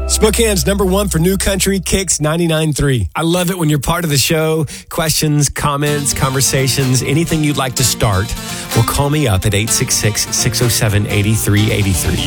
Spokane's number one for new country, Kicks 99.3. I love it when you're part of the show. Questions, comments, conversations, anything you'd like to start. Well, call me up at 866-607-8383.